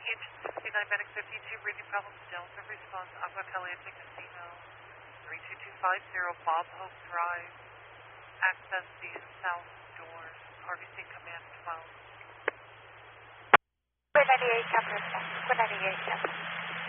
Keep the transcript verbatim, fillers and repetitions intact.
Engine sixty-nine, Medic fifty-two, Briefing Problems, Delta Response, Aqua Caliente Casino, three two two five zero, Bob Hope Drive, access the south doors, R B C Command twelve. Square ninety-eight, Captain. Square ninety-eight, Captain.